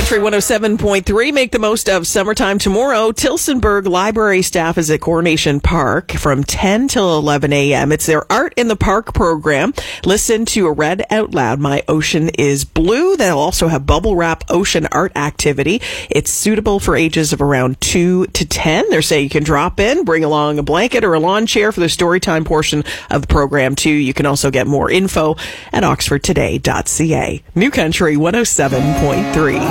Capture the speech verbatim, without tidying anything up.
Country one oh seven point three. Make the most of summertime tomorrow. Tilsonburg Library staff is at Coronation Park from ten till eleven a.m. It's their Art in the Park program. Listen to a read out loud, My Ocean is Blue. They'll also have bubble wrap ocean art activity. It's suitable for ages of around two to ten. They're saying you can drop in, bring along a blanket or a lawn chair for the story time portion of the program too. You can also get more info at oxford today dot c a. New Country one oh seven point three.